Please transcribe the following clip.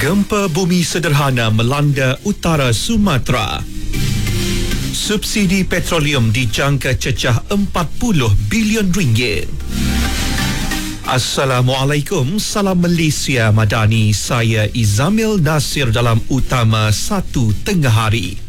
Gempa bumi sederhana melanda utara Sumatera. Subsidi petroleum dijangka cecah 40 bilion ringgit. Assalamualaikum, salam Malaysia Madani. Saya Izamil Nasir dalam Utama 1 Tengah Hari.